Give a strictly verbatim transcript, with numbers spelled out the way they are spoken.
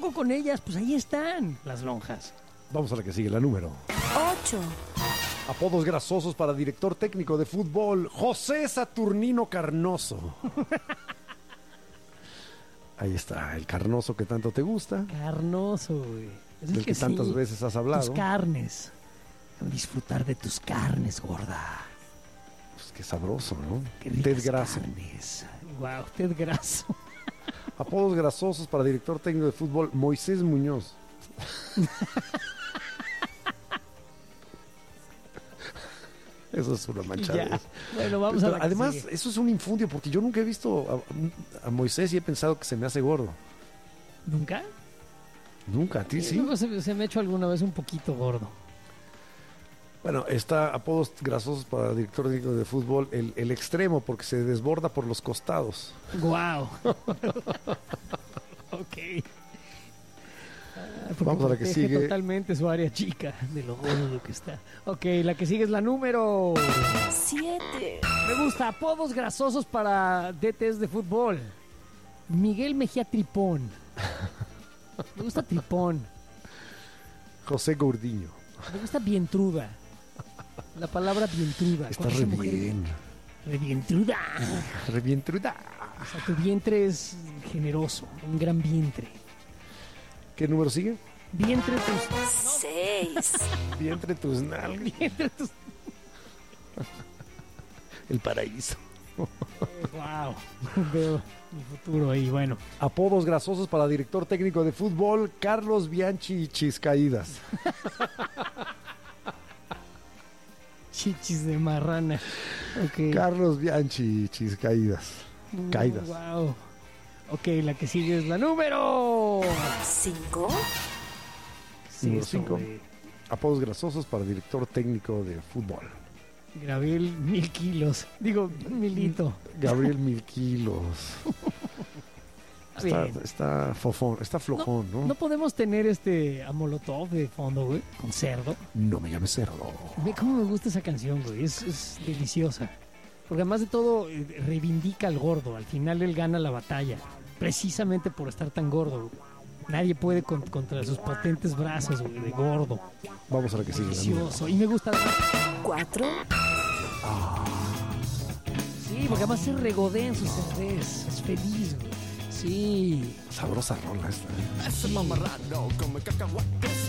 poco con ellas? Pues ahí están las lonjas. Vamos a la que sigue, la número ocho. Apodos grasosos para director técnico de fútbol, José Saturnino Carnoso. Ahí está, el Carnoso que tanto te gusta, Carnoso, güey. Es el del que, que tantas sí, veces has hablado. tus carnes. Disfrutar de tus carnes, gorda. Pues qué sabroso, ¿no? Qué ricas Ted Graso. carnes. Wow, Ted Graso. Apodos grasosos para director técnico de fútbol, Moisés Muñoz. Eso es una manchada. Ya. Bueno, vamos a la que Además, sigue. eso es un infundio porque yo nunca he visto a, a Moisés y he pensado que se me hace gordo. ¿Nunca? Nunca, a ti sí. Luego se, se me ha hecho alguna vez un poquito gordo. Bueno, está apodos grasosos para director técnico de fútbol, el, el extremo porque se desborda por los costados. Wow. Ok. Ah, porque Vamos a la que protege sigue. totalmente su área chica de lo gordo que está. Ok, la que sigue es la número siete. Me gusta, apodos grasosos para D Ts de fútbol. Miguel Mejía Tripón. Me gusta Tripón. José Gordiño. Me gusta Vientruda. La palabra Vientruda. Está Con re esa mujer- bien. Re Vientruda. Re bien truda. O sea, tu vientre es generoso. Un gran vientre. ¿Qué número sigue? Vientre tus... seis. Vientre tus nalgas. Vientre tus... El paraíso. Wow. Veo mi futuro ahí. Bueno. Apodos grasosos para director técnico de fútbol, Carlos Bianchi Chiscaídas. Chichis de marrana. Ok. Carlos Bianchi Chiscaídas. Caídas. Wow. Ok, la que sigue es la número cinco. Número cinco. Apodos grasosos para director técnico de fútbol. Gabriel mil kilos. Digo, milito. Gabriel Mil Kilos. Está, Bien. está fofón, está flojón, ¿no? No podemos tener este a Molotov de fondo, güey, con cerdo. No me llames cerdo. Ve cómo me gusta esa canción, güey. Es, es deliciosa. Porque además de todo, eh, reivindica al gordo. Al final él gana la batalla. Precisamente por estar tan gordo, güey. Nadie puede con- contra sus potentes brazos, güey, de gordo. Vamos a la que sigue. la número. Delicioso. Y me gusta. cuatro. Sí, porque además se regodea en su cerveza. Es feliz, güey. Sí. Sabrosa rola esta. ¿eh? Ese mamarrano come cacahuates.